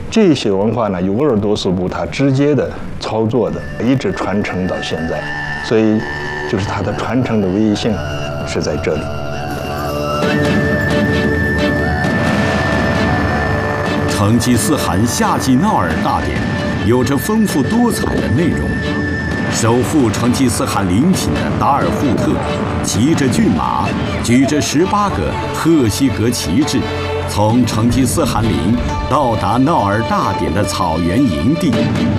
这些文化呢，由鄂尔多斯部它直接的操作的，一直传承到现在，所以就是它的传承的唯一性是在这里。 成吉思汗夏季纳尔大典有着丰富多彩的内容。守护成吉思汗陵寝的达尔扈特骑着骏马，举着18个赫西格旗帜，从成吉思汗陵到达纳尔大典的草原营地。